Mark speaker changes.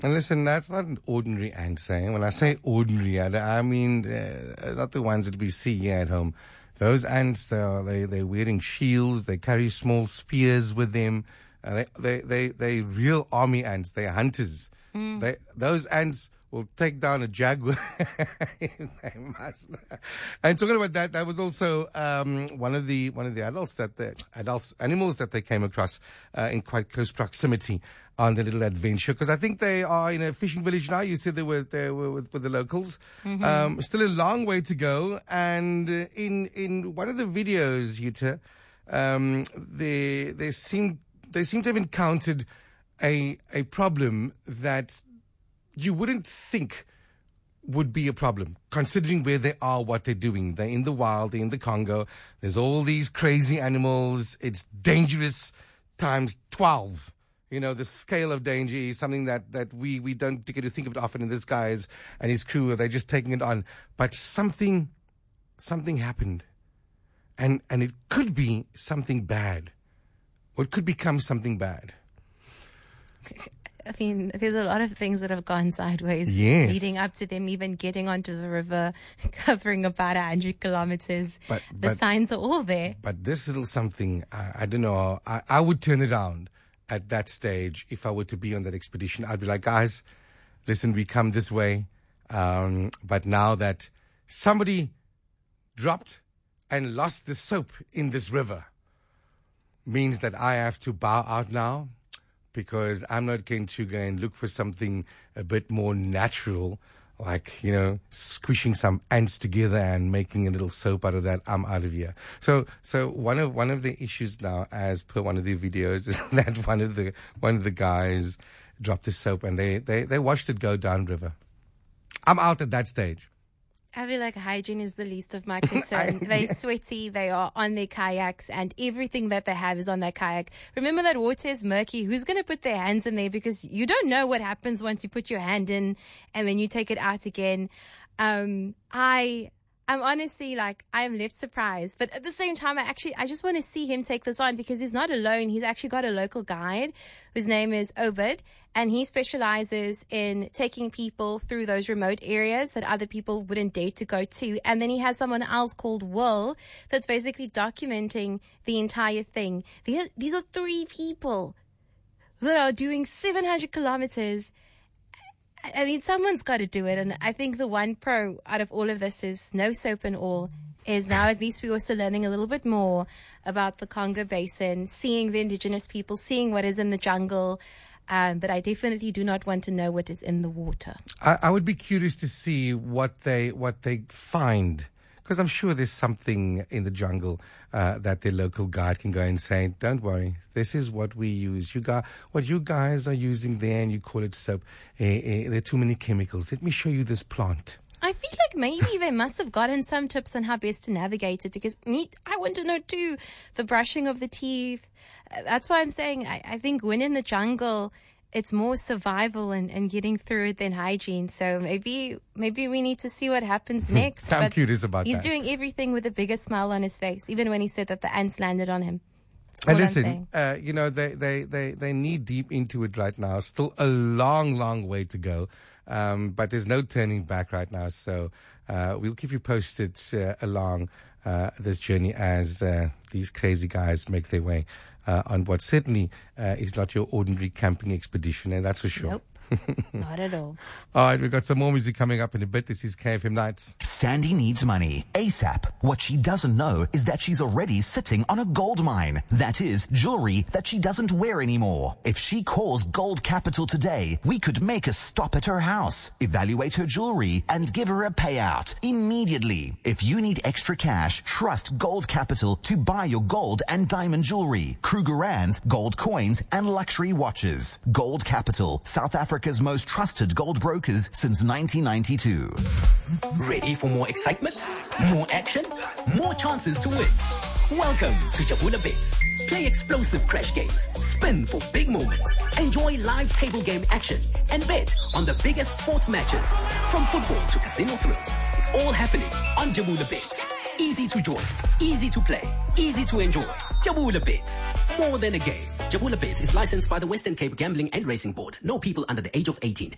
Speaker 1: And listen, that's not an ordinary ant saying. When I say ordinary, I mean not the ones that we see here at home. Those ants, they're wearing shields. They carry small spears with them. They real army ants. They're hunters. Those ants will take down a jaguar. They must. And talking about that, that was also one of the animals that they came across in quite close proximity on the little adventure, because I think they are in a fishing village now. You said they were with the locals. Still a long way to go. And in one of the videos, Yuta, they seem to have encountered a problem that you wouldn't think would be a problem, considering where they are, what they're doing. They're in the wild, they're in the Congo. There's all these crazy animals. It's dangerous times 12. You know, the scale of danger is something that we don't get to think of it often. And this guy and his crew, they're just taking it on. But something happened. And it could be something bad. Or it could become something bad.
Speaker 2: I mean, there's a lot of things that have gone sideways leading up to them even getting onto the river, covering about 100 kilometers. But the signs are all there. But
Speaker 1: this little something, I don't know, I would turn it around at that stage. If I were to be on that expedition, I'd be like, guys, listen, we come this way. But now that somebody dropped and lost the soap in this river, means that I have to bow out now, because I'm not going to go and look for something a bit more natural, like, you know, squishing some ants together and making a little soap out of that. I'm out of here. So one of the issues now, as per one of the videos, is that one of the guys dropped the soap and they watched it go downriver. I'm out at that stage.
Speaker 2: I feel like hygiene is the least of my concern. They're sweaty, they are on their kayaks, and everything that they have is on their kayak. Remember that water is murky. Who's going to put their hands in there? Because you don't know what happens once you put your hand in and then you take it out again. I'm honestly I'm left surprised, but at the same time, I just want to see him take this on, because he's not alone. He's actually got a local guide whose name is Obed, and he specializes in taking people through those remote areas that other people wouldn't dare to go to. And then he has someone else called Will that's basically documenting the entire thing. These are 3 people that are doing 700 kilometers. I mean, someone's got to do it. And I think the one pro out of all of this is no soap and all. Is now at least we're also learning a little bit more about the Congo Basin, seeing the indigenous people, seeing what is in the jungle. But I definitely do not want to know what is in the water.
Speaker 1: I would be curious to see what they find, because I'm sure there's something in the jungle that their local guide can go and say, don't worry, this is what we use. What you guys are using there, and you call it soap, there are too many chemicals. Let me show you this plant.
Speaker 2: I feel like maybe they must have gotten some tips on how best to navigate it, because I want to know too, the brushing of the teeth. That's why I'm saying I think when in the jungle, it's more survival and getting through it than hygiene. So maybe we need to see what happens next.
Speaker 1: I'm curious about that.
Speaker 2: He's doing everything with the biggest smile on his face, even when he said that the ants landed on him.
Speaker 1: And listen, you know, they knee deep into it right now. Still a long, long way to go. But there's no turning back right now. So, we'll keep you posted, along, this journey as, these crazy guys make their way, on what certainly, is not your ordinary camping expedition. And that's for sure.
Speaker 2: Nope. Not at all.
Speaker 1: All right, we've got some more music coming up in a bit. This is KFM Nights.
Speaker 3: Sandy needs money ASAP. What she doesn't know is that she's already sitting on a gold mine. That is, jewelry that she doesn't wear anymore. If she calls Gold Capital today, we could make a stop at her house, evaluate her jewelry, and give her a payout immediately. If you need extra cash, trust Gold Capital to buy your gold and diamond jewelry, Krugerrands, gold coins, and luxury watches. Gold Capital, South Africa's most trusted gold brokers since 1992.
Speaker 4: Ready for more excitement? More action? More chances to win? Welcome to Jabula Bets. Play explosive crash games, spin for big moments, enjoy live table game action, and bet on the biggest sports matches. From football to casino thrills, it's all happening on Jabula Bets. Easy to join, easy to play, easy to enjoy. Jabula Bets, more than a game. Jabula Bets is licensed by the Western Cape Gambling and Racing Board. No people under the age of 18.